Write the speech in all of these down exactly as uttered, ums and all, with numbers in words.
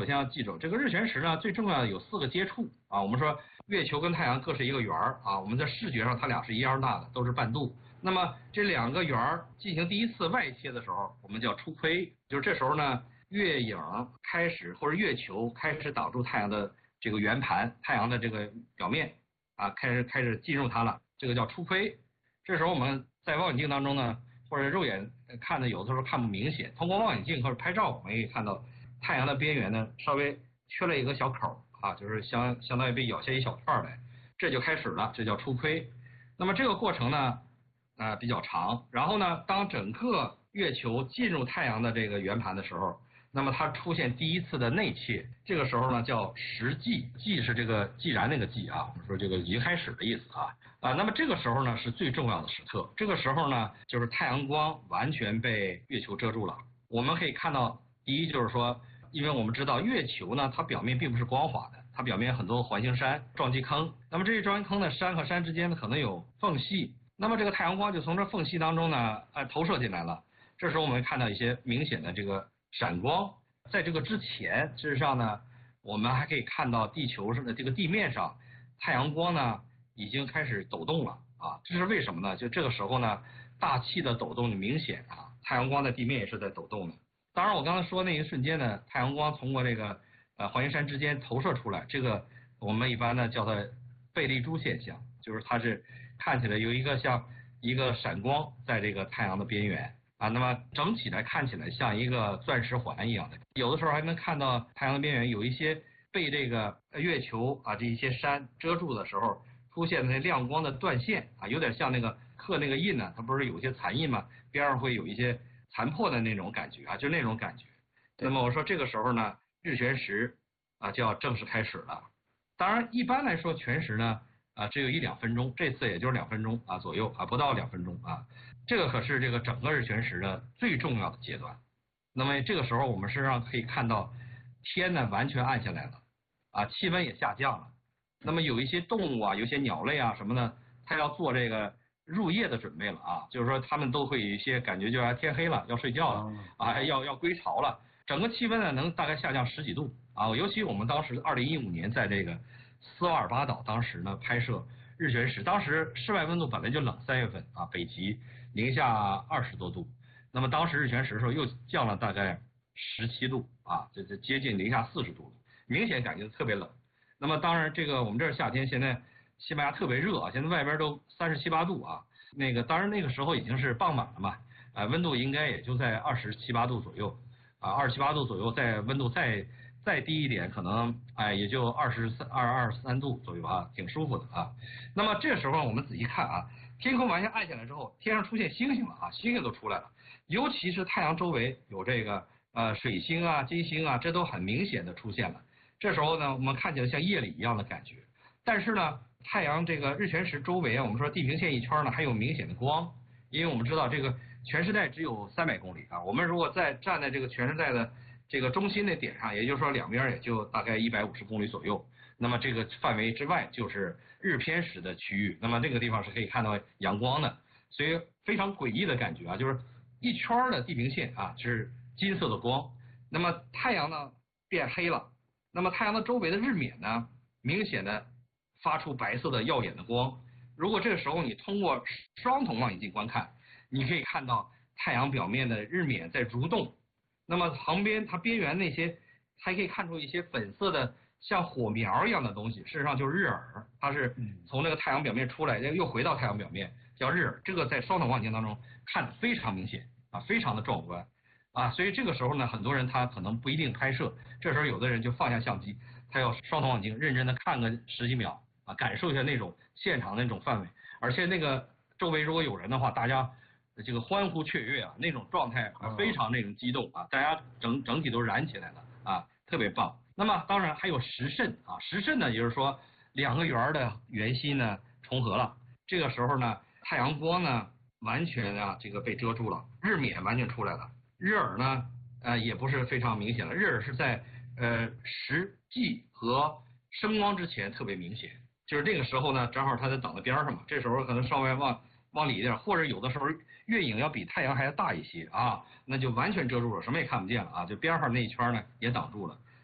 首先要记住，这个日全食呢，最重要的有四个接触啊。我们说月球跟太阳各是一个圆儿啊，我们在视觉上它俩是一样大的，都是半度。那么这两个圆儿进行第一次外切的时候，我们叫初窥，就是这时候呢，月影开始或者月球开始挡住太阳的这个圆盘，太阳的这个表面啊，开始开始进入它了，这个叫初窥。这时候我们在望远镜当中呢，或者肉眼看的有的时候看不明显，通过望远镜或者拍照，我们可以看到太阳的边缘呢稍微缺了一个小口啊，就是相相当于被咬下一小块来，这就开始了，这叫初窥。那么这个过程呢，呃比较长，然后呢，当整个月球进入太阳的这个圆盘的时候，那么它出现第一次的内切，这个时候呢叫实际，既是这个既然那个既啊，我们说这个已经开始的意思啊啊，那么这个时候呢是最重要的时刻，这个时候呢就是太阳光完全被月球遮住了。我们可以看到，第一就是说，因为我们知道月球呢，它表面并不是光滑的，它表面有很多环形山、撞击坑，那么这些撞击坑呢，山和山之间呢可能有缝隙，那么这个太阳光就从这缝隙当中呢，呃投射进来了。这时候我们看到一些明显的这个闪光，在这个之前，事实上呢，我们还可以看到地球上的这个地面上，太阳光呢已经开始抖动了啊。这是为什么呢？就这个时候呢，大气的抖动明显啊，太阳光的地面也是在抖动的。当然，我刚才说那一瞬间呢，太阳光通过这个呃环形山之间投射出来，这个我们一般呢叫它贝利珠现象，就是它是看起来有一个像一个闪光在这个太阳的边缘。啊，那么整体来看起来像一个钻石环一样的，有的时候还能看到太阳的边缘有一些被这个月球啊这一些山遮住的时候出现的亮光的断线啊，有点像那个刻那个印呢，它不是有些残印吗？边上会有一些残破的那种感觉啊，就那种感觉。那么我说这个时候呢，日全食啊就要正式开始了。当然，一般来说全食呢。啊，只有一两分钟，这次也就是两分钟啊左右啊，不到两分钟啊，这个可是这个整个日全食的最重要的阶段。那么这个时候我们实际上可以看到天呢完全暗下来了，啊，气温也下降了。那么有一些动物啊，有些鸟类啊什么的，它要做这个入夜的准备了啊，就是说它们都会有一些感觉，就要天黑了，要睡觉了啊，要要归巢了。整个气温呢能大概下降十几度啊，尤其我们当时二零一五年在这个斯瓦尔巴岛当时呢拍摄日全食，当时室外温度本来就冷，三月份啊，北极零下二十多度，那么当时日全食的时候又降了大概十七度啊，这这接近零下四十度了，明显感觉特别冷。那么当然这个我们这儿夏天现在西班牙特别热啊，现在外边都三十七八度啊，那个当然那个时候已经是傍晚了嘛，啊，温度应该也就在二十七八度左右啊，二十七八度左右，再温度再再低一点，可能哎也就二十三二二十三度左右啊，挺舒服的啊。那么这时候我们仔细看啊，天空完全暗下来之后，天上出现星星了啊，星星都出来了，尤其是太阳周围有这个呃水星啊、金星啊，这都很明显的出现了。这时候呢，我们看起来像夜里一样的感觉，但是呢，太阳这个日全食周围啊，我们说地平线一圈呢还有明显的光，因为我们知道这个全时带只有三百公里啊，我们如果再站在这个全时带的这个中心的点上，也就是说两边也就大概一百五十公里左右，那么这个范围之外就是日偏食的区域，那么这个地方是可以看到阳光的，所以非常诡异的感觉啊，就是一圈的地平线啊是金色的光，那么太阳呢变黑了，那么太阳的周围的日冕呢明显的发出白色的耀眼的光，如果这个时候你通过双筒望远镜观看，你可以看到太阳表面的日冕在蠕动，那么旁边它边缘那些还可以看出一些粉色的像火苗一样的东西，事实上就是日珥，它是从这个太阳表面出来又回到太阳表面，叫日珥，这个在双筒望远镜当中看得非常明显啊，非常的壮观啊，所以这个时候呢，很多人他可能不一定拍摄，这时候有的人就放下相机，他要双筒望远镜认真的看个十几秒啊，感受一下那种现场的那种氛围，而且那个周围如果有人的话，大家这个欢呼雀跃啊，那种状态啊，非常那种激动啊，大家整整体都燃起来了啊，特别棒。那么当然还有食肾啊，食肾呢，也就是说两个圆的圆心呢重合了，这个时候呢，太阳光呢完全啊这个被遮住了，日冕完全出来了，日珥呢呃也不是非常明显了，日珥是在呃实际和升光之前特别明显，就是这个时候呢，正好它在挡在边上嘛，这时候可能稍微往往里一点，或者有的时候月影要比太阳还要大一些啊，那就完全遮住了，什么也看不见了啊，就边上那一圈呢也挡住了。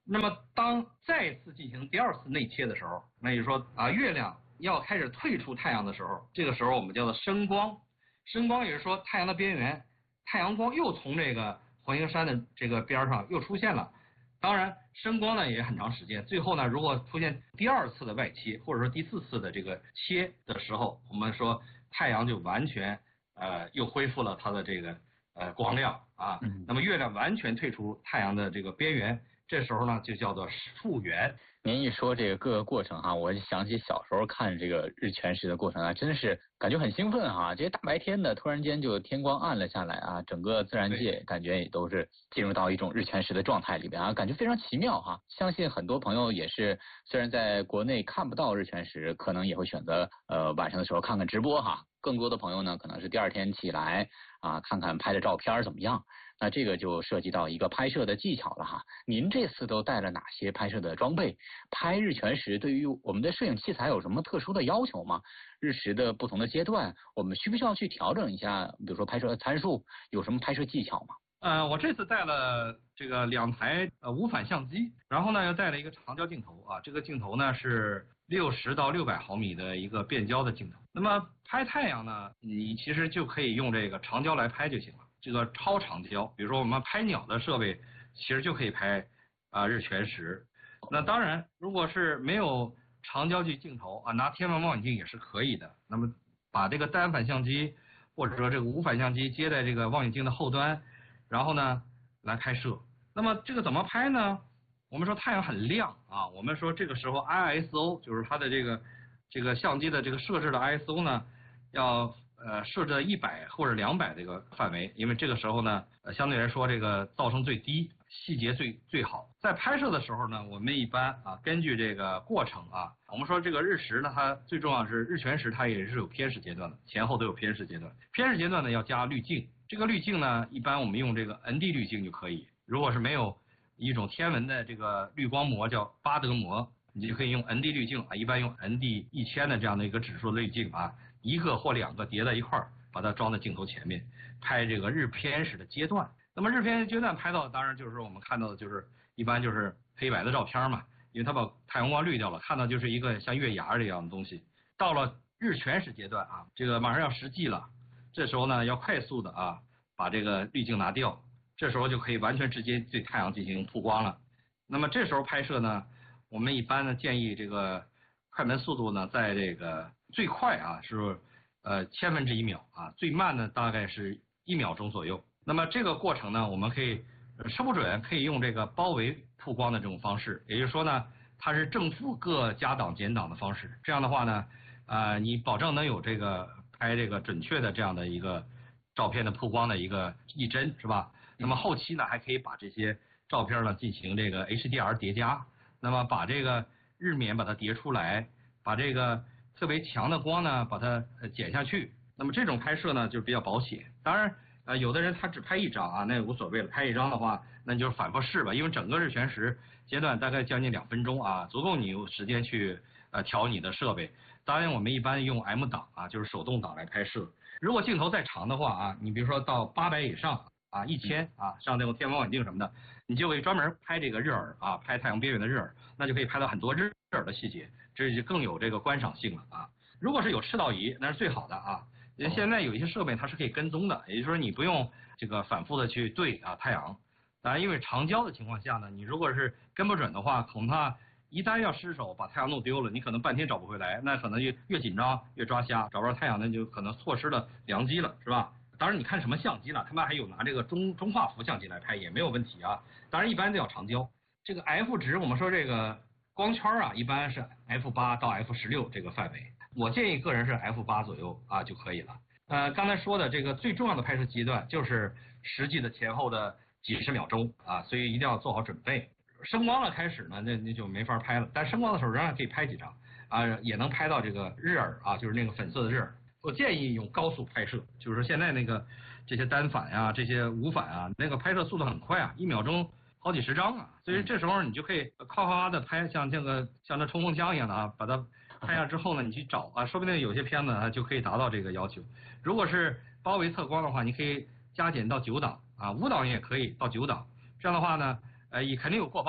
那么当再次进行第二次内切的时候，那也就是说啊，月亮要开始退出太阳的时候，这个时候我们叫做升光。升光也就是说太阳的边缘，太阳光又从这个环形山的这个边上又出现了。当然升光呢也很长时间，最后呢如果出现第二次的外切或者说第四次的这个切的时候，我们说太阳就完全呃又恢复了它的这个呃光亮啊，那么月亮完全退出太阳的这个边缘，这时候呢就叫做复圆。 您一说这个各个过程哈，我就想起小时候看这个日全食的过程啊，真的是感觉很兴奋哈。这些大白天的，突然间就天光暗了下来啊，整个自然界感觉也都是进入到一种日全食的状态里边啊，感觉非常奇妙哈。相信很多朋友也是，虽然在国内看不到日全食，可能也会选择呃晚上的时候看看直播哈。更多的朋友呢，可能是第二天起来啊，看看拍的照片怎么样。那这个就涉及到一个拍摄的技巧了哈。您这次都带了哪些拍摄的装备？拍日全食对于我们的摄影器材有什么特殊的要求吗？日食的不同的阶段，我们需不需要去调整一下？比如说拍摄参数，有什么拍摄技巧吗？ 呃，我这次带了这个两台呃无反相机，然后呢又带了一个长焦镜头啊，这个镜头呢是六十到六百毫米的一个变焦的镜头。那么拍太阳呢，你其实就可以用这个长焦来拍就行了。这个超长焦，比如说我们拍鸟的设备，其实就可以拍啊、呃、日全食。那当然，如果是没有长焦距镜头啊，拿天文望远镜也是可以的。那么把这个单反相机或者说这个无反相机接在这个望远镜的后端，然后呢来拍摄。那么这个怎么拍呢？我们说太阳很亮啊，我们说这个时候 I S O 就是它的这个这个相机的这个设置的 I S O 呢，要呃设置一百或者两百这个范围，因为这个时候呢，呃相对来说这个噪声最低，细节最最好。在拍摄的时候呢，我们一般啊根据这个过程啊，我们说这个日食呢，它最重要是日全食，它也是有偏食阶段的，前后都有偏食阶段。偏食阶段呢要加滤镜，这个滤镜呢，一般我们用这个 N D 滤镜就可以。如果是没有一种天文的这个滤光膜叫巴德膜，你就可以用 N D 滤镜啊，一般用 N D 一千的这样的一个指数的滤镜啊。一个或两个叠在一块儿，把它装在镜头前面，拍这个日偏食的阶段。那么日偏食阶段拍到，当然就是说我们看到的就是一般就是黑白的照片嘛，因为它把太阳光滤掉了，看到就是一个像月牙这样的东西。到了日全食阶段啊，这个马上要实际了，这时候呢要快速的啊把这个滤镜拿掉，这时候就可以完全直接对太阳进行曝光了。那么这时候拍摄呢，我们一般呢建议这个快门速度呢在这个最快啊是呃千分之一秒啊，最慢呢大概是一秒钟左右。那么这个过程呢，我们可以说不准可以用这个包围曝光的这种方式，也就是说呢，它是正负各加档减档的方式。这样的话呢，呃，你保证能有这个拍这个准确的这样的一个照片的曝光的一个一帧，是吧？那么后期呢，还可以把这些照片呢进行这个 H D R 叠加，那么把这个日冕把它叠出来，把这个特别强的光呢把它减下去。那么这种拍摄呢就比较保险。当然，呃，有的人他只拍一张啊，那也无所谓了。拍一张的话，那你就反复试吧，因为整个日全食阶段大概将近两分钟啊，足够你有时间去呃调你的设备。当然，我们一般用 M 档啊，就是手动挡来拍摄。如果镜头再长的话啊，你比如说到八百以上啊，一千啊，像这种天文望远镜什么的，你就可以专门拍这个日珥啊，拍太阳边缘的日珥，那就可以拍到很多日日珥的细节，这就更有这个观赏性了啊。如果是有赤道仪，那是最好的啊。因为现在有一些设备它是可以跟踪的，也就是说你不用这个反复的去对啊太阳。当然，因为长焦的情况下呢，你如果是跟不准的话，恐怕一旦要失手把太阳弄丢了，你可能半天找不回来，那可能越越紧张越抓瞎，找不着太阳那就可能错失了良机了，是吧？当然你看什么相机了，他们还有拿这个中中画幅相机来拍也没有问题啊。当然一般都要长焦，这个 F 值我们说这个光圈啊，一般是 F 八 到 F 十六 这个范围。我建议个人是 F 八 左右啊就可以了。呃，刚才说的这个最重要的拍摄阶段就是实际的前后的几十秒钟啊，所以一定要做好准备。升光了开始呢，那那就没法拍了。但升光的时候仍然可以拍几张啊，也能拍到这个日珥啊，就是那个粉色的日珥。我建议用高速拍摄，就是说现在那个这些单反呀、这些无反啊，那个拍摄速度很快啊，一秒钟好几十张啊，所以这时候你就可以夸夸的拍，像这个像这冲锋枪一样的啊，把它拍下之后呢，你去找啊，说不定有些片子它就可以达到这个要求。如果是包围测光的话，你可以加减到九档啊，五档也可以到九档。这样的话呢，呃，也肯定有过曝的，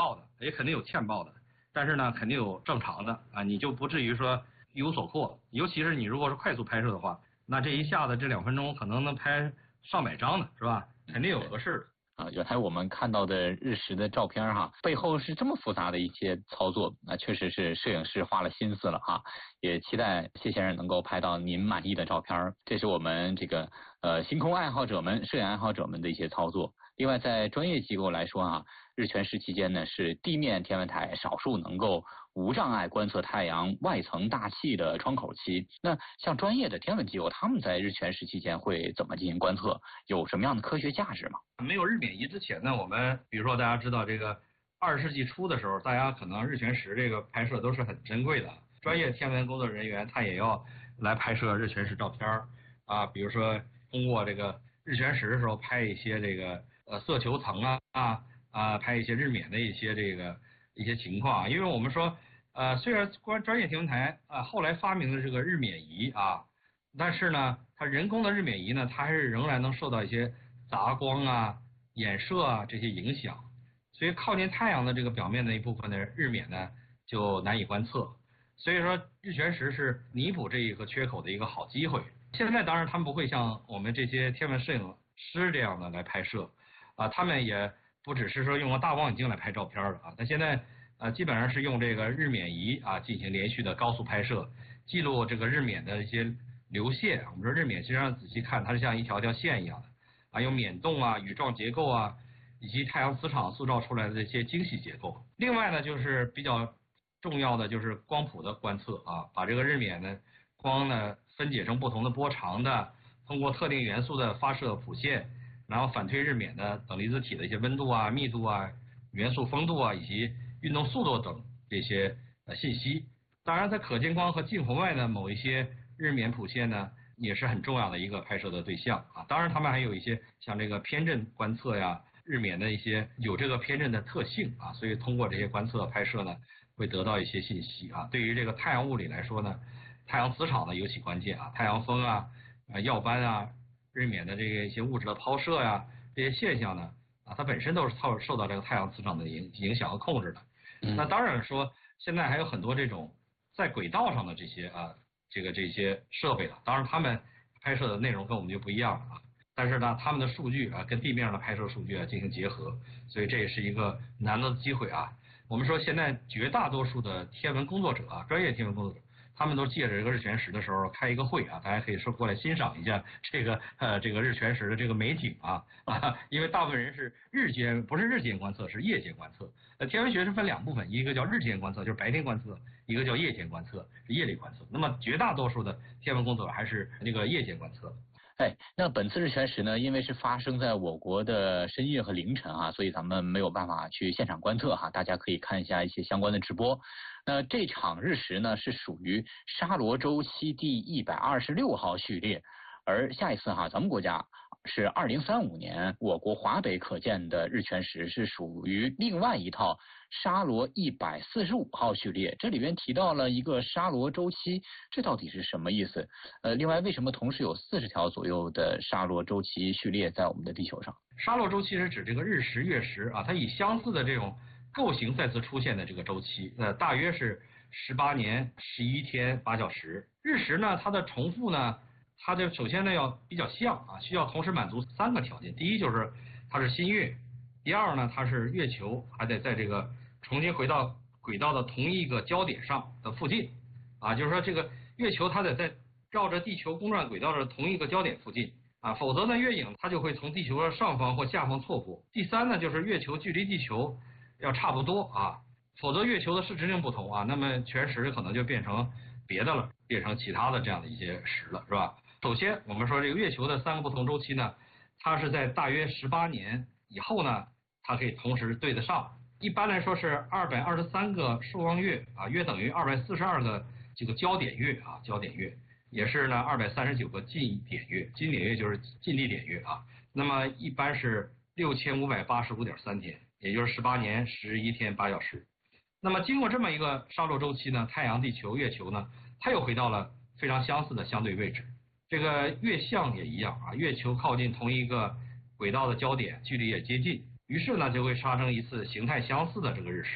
也肯定有欠爆的，但是呢，肯定有正常的啊，你就不至于说一无所获。尤其是你如果是快速拍摄的话，那这一下子这两分钟可能能拍上百张呢，是吧？肯定有合适的。 啊，原来我们看到的日食的照片哈，背后是这么复杂的一些操作，那确实是摄影师花了心思了哈。也期待谢先生能够拍到您满意的照片，这是我们这个呃星空爱好者们、摄影爱好者们的一些操作。另外，在专业机构来说啊，日全食期间呢是地面天文台少数能够无障碍观测太阳外层大气的窗口期。那像专业的天文机构，他们在日全食期间会怎么进行观测？有什么样的科学价值吗？ 没有日冕仪之前呢，我们比如说大家知道这个二十世纪初的时候，大家可能日全食这个拍摄都是很珍贵的，专业天文工作人员他也要来拍摄日全食照片啊，比如说通过这个日全食的时候拍一些这个呃色球层啊啊啊，拍一些日冕的一些这个一些情况，因为我们说呃虽然关专业天文台啊后来发明了这个日冕仪啊，但是呢它人工的日冕仪呢，它还是仍然能受到一些杂光啊、衍射啊这些影响，所以靠近太阳的这个表面的一部分的日冕呢就难以观测，所以说日全食是弥补这一个缺口的一个好机会。现在当然他们不会像我们这些天文摄影师这样的来拍摄啊，他们也不只是说用个大望远镜来拍照片了啊，他现在呃基本上是用这个日冕仪啊进行连续的高速拍摄，记录这个日冕的一些流线。我们说日冕实际上仔细看，它是像一条条线一样的啊，有冕洞啊、羽状结构啊，以及太阳磁场塑造出来的这些精细结构。另外呢，就是比较重要的就是光谱的观测啊，把这个日冕呢光呢分解成不同的波长的，通过特定元素的发射谱线，然后反推日冕的等离子体的一些温度啊、密度啊、元素丰度啊以及运动速度等这些呃信息。当然，在可见光和近红外的某一些日冕谱线呢，也是很重要的一个拍摄的对象啊。当然，他们还有一些像这个偏振观测呀，日冕的一些有这个偏振的特性啊，所以通过这些观测拍摄呢，会得到一些信息啊。对于这个太阳物理来说呢，太阳磁场呢尤其关键啊，太阳风啊、呃耀斑啊、日冕的这个一些物质的抛射呀，这些现象呢啊，它本身都是受受到这个太阳磁场的影影响和控制的。那当然说，现在还有很多这种在轨道上的这些啊，这个这些设备了，当然他们拍摄的内容跟我们就不一样了啊。但是呢，他们的数据啊跟地面上的拍摄数据啊进行结合，所以这也是一个难得的机会啊。我们说现在绝大多数的天文工作者啊，专业天文工作者，他们都借着这个日全食的时候开一个会啊，大家可以说过来欣赏一下这个呃这个日全食的这个美景啊啊，因为大部分人是日间不是日间观测，是夜间观测。呃，天文学是分两部分，一个叫日间观测，就是白天观测；一个叫夜间观测，是夜里观测。那么绝大多数的天文工作者还是那个夜间观测。 哎，那本次日全食呢，因为是发生在我国的深夜和凌晨啊，所以咱们没有办法去现场观测哈，大家可以看一下一些相关的直播。那这场日食呢，是属于沙罗周期第一百二十六号序列，而下一次哈，咱们国家是二零三五年我国华北可见的日全食，是属于另外一套沙罗一百四十五号序列。这里边提到了一个沙罗周期，这到底是什么意思？呃，另外为什么同时有四十条左右的沙罗周期序列在我们的地球上？ 沙罗周期是指这个日食月食啊，它以相似的这种构型再次出现的这个周期，呃，大约是十八年十一天八小时。日食呢，它的重复呢，它的首先呢要比较像啊，需要同时满足三个条件。第一就是它是新月，第二呢它是月球还得在这个重新回到轨道的同一个焦点上的附近啊，就是说这个月球它得在绕着地球公转轨道的同一个焦点附近啊，否则呢月影它就会从地球的上方或下方错过。第三呢就是月球距离地球要差不多啊，否则月球的视直径不同啊，那么全食可能就变成别的了，变成其他的这样的一些食了，是吧？首先我们说这个月球的三个不同周期呢，它是在大约十八年以后呢，它可以同时对得上。一般来说是二百二十三个受光月啊，约等于二百四十二个这个焦点月啊，焦点月也是呢二百三十九个近点月，近点月就是近地点月啊。那么一般是六千五百八十五点三天，也就是十八年十一天八小时。那么经过这么一个沙罗周期呢，太阳、地球、月球呢，它又回到了非常相似的相对位置。这个月相也一样啊，月球靠近同一个轨道的焦点，距离也接近，于是呢就会发生一次形态相似的这个日食。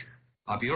啊，比如